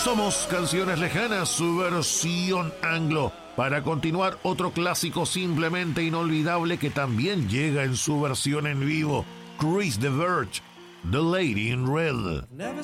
Somos Canciones Lejanas, su versión anglo. Para continuar, otro clásico simplemente inolvidable que también llega en su versión en vivo. Chris de Verge, The Lady in Red.